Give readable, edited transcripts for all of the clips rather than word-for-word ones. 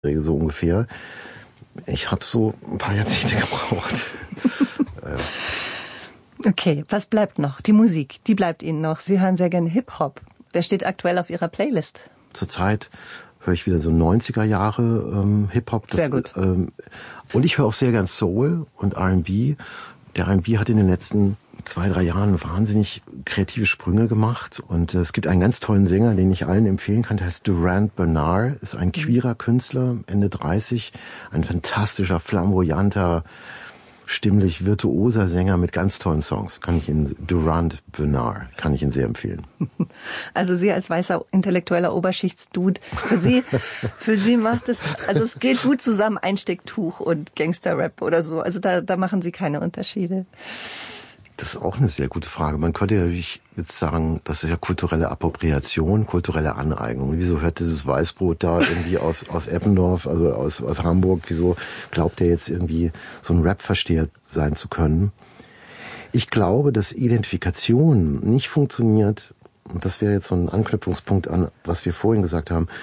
so ungefähr. Ich habe so ein paar Jahrzehnte gebraucht. Okay, was bleibt noch? Die Musik, die bleibt Ihnen noch. Sie hören sehr gerne Hip-Hop. Der steht aktuell auf Ihrer Playlist. Zurzeit höre ich wieder so 90er Jahre Hip-Hop. Sehr gut. Und ich höre auch sehr gern Soul und R&B. Der R&B hat in den letzten 2-3 Jahren wahnsinnig kreative Sprünge gemacht. Und es gibt einen ganz tollen Sänger, den ich allen empfehlen kann. Der heißt Durand Bernarr, ist ein queerer Künstler, Ende 30. Ein fantastischer, flamboyanter, stimmlich virtuoser Sänger mit ganz tollen Songs. Durand Bernarr kann ich Ihnen sehr empfehlen. Also Sie als weißer intellektueller Oberschichtsdude, für Sie macht es, also es geht gut zusammen, Einstecktuch und Gangster-Rap oder so. Also da machen Sie keine Unterschiede. Das ist auch eine sehr gute Frage. Man könnte natürlich jetzt sagen, das ist ja kulturelle Appropriation, kulturelle Aneignung. Wieso hört dieses Weißbrot da irgendwie aus Eppendorf, also aus Hamburg, wieso glaubt er jetzt irgendwie so ein Rap-Versteher sein zu können? Ich glaube, dass Identifikation nicht funktioniert, und das wäre jetzt so ein Anknüpfungspunkt an, was wir vorhin gesagt haben,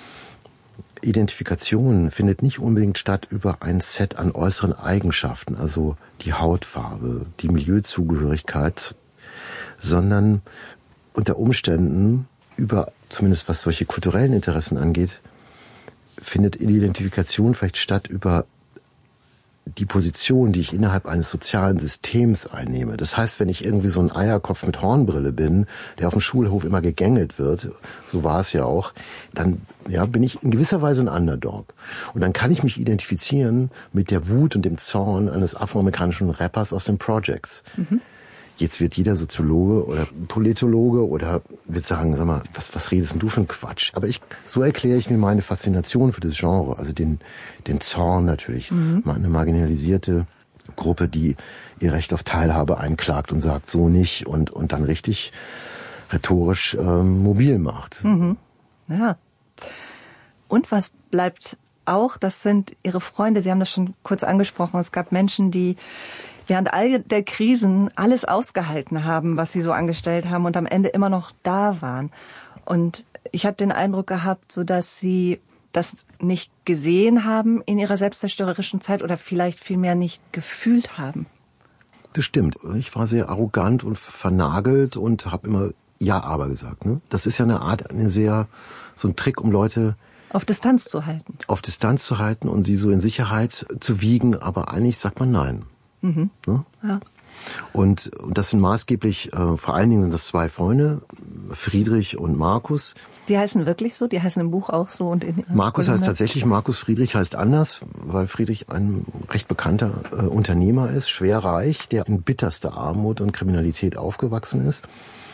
Identifikation findet nicht unbedingt statt über ein Set an äußeren Eigenschaften, also die Hautfarbe, die Milieuzugehörigkeit, sondern unter Umständen über, zumindest was solche kulturellen Interessen angeht, findet Identifikation vielleicht statt über die Position, die ich innerhalb eines sozialen Systems einnehme. Das heißt, wenn ich irgendwie so ein Eierkopf mit Hornbrille bin, der auf dem Schulhof immer gegängelt wird, so war es ja auch, dann bin ich in gewisser Weise ein Underdog. Und dann kann ich mich identifizieren mit der Wut und dem Zorn eines afroamerikanischen Rappers aus den Projects. Mhm. Jetzt wird jeder Soziologe oder Politologe oder wird sagen, sag mal, was redest denn du für ein Quatsch? Aber so erkläre ich mir meine Faszination für das Genre, also den Zorn natürlich. Eine marginalisierte Gruppe, die ihr Recht auf Teilhabe einklagt und sagt, so nicht und dann richtig rhetorisch mobil macht. Mhm. Ja. Und was bleibt auch, das sind Ihre Freunde, Sie haben das schon kurz angesprochen, es gab Menschen, die während all der Krisen alles ausgehalten haben, was sie so angestellt haben und am Ende immer noch da waren. Und ich hatte den Eindruck gehabt, so dass sie das nicht gesehen haben in ihrer selbstzerstörerischen Zeit oder vielleicht vielmehr nicht gefühlt haben. Das stimmt. Ich war sehr arrogant und vernagelt und habe immer Ja, aber gesagt. Ne? Das ist ja so ein Trick, um Leute auf Distanz zu halten. Auf Distanz zu halten und sie so in Sicherheit zu wiegen, aber eigentlich sagt man Nein. Mhm. Ne? Ja. Und das sind maßgeblich, vor allen Dingen das 2 Freunde, Friedrich und Markus. Die heißen wirklich so? Die heißen im Buch auch so? Und Markus heißt tatsächlich Markus, Friedrich heißt anders, weil Friedrich ein recht bekannter Unternehmer ist, schwer reich, der in bitterster Armut und Kriminalität aufgewachsen ist.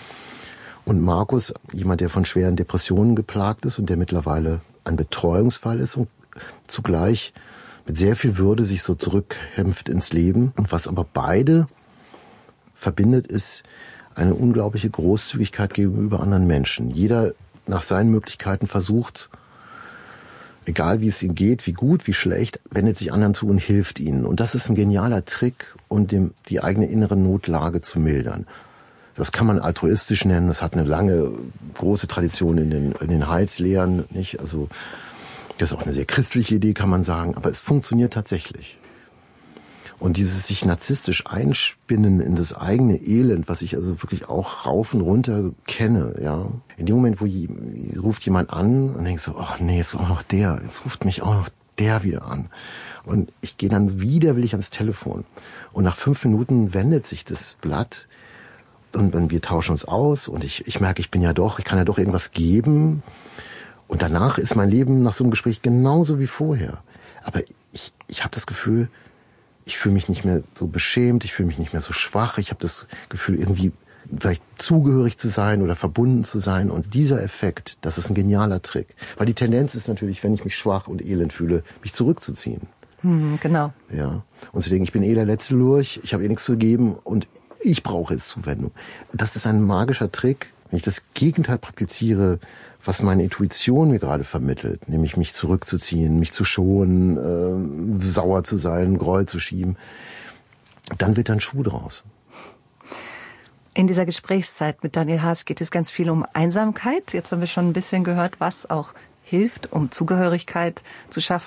Und Markus, jemand, der von schweren Depressionen geplagt ist und der mittlerweile ein Betreuungsfall ist und zugleich mit sehr viel Würde sich so zurückkämpft ins Leben. Und was aber beide verbindet, ist eine unglaubliche Großzügigkeit gegenüber anderen Menschen. Jeder nach seinen Möglichkeiten versucht, egal wie es ihm geht, wie gut, wie schlecht, wendet sich anderen zu und hilft ihnen. Und das ist ein genialer Trick, um die eigene innere Notlage zu mildern. Das kann man altruistisch nennen. Das hat eine lange, große Tradition in den Heilslehren, nicht? Also, das ist auch eine sehr christliche Idee, kann man sagen, aber es funktioniert tatsächlich. Und dieses sich narzisstisch einspinnen in das eigene Elend, was ich also wirklich auch rauf und runter kenne, ja. In dem Moment, wo ruft jemand an und denkt so, ach nee, jetzt auch noch der, jetzt ruft mich auch noch der wieder an. Und ich gehe dann widerwillig ans Telefon. Und nach 5 Minuten wendet sich das Blatt und wir tauschen uns aus und ich merke, ich kann ja doch irgendwas geben. Und danach ist mein Leben nach so einem Gespräch genauso wie vorher. Aber ich habe das Gefühl, ich fühle mich nicht mehr so beschämt, ich fühle mich nicht mehr so schwach. Ich habe das Gefühl, irgendwie vielleicht zugehörig zu sein oder verbunden zu sein. Und dieser Effekt, das ist ein genialer Trick. Weil die Tendenz ist natürlich, wenn ich mich schwach und elend fühle, mich zurückzuziehen. Genau. Ja. Und zu denken, ich bin der letzte Lurch, ich habe nichts zu geben und ich brauche jetzt Zuwendung. Das ist ein magischer Trick. Wenn ich das Gegenteil praktiziere, was meine Intuition mir gerade vermittelt, nämlich mich zurückzuziehen, mich zu schonen, sauer zu sein, Groll zu schieben, dann wird ein Schuh draus. In dieser Gesprächszeit mit Daniel Haas geht es ganz viel um Einsamkeit. Jetzt haben wir schon ein bisschen gehört, was auch hilft, um Zugehörigkeit zu schaffen.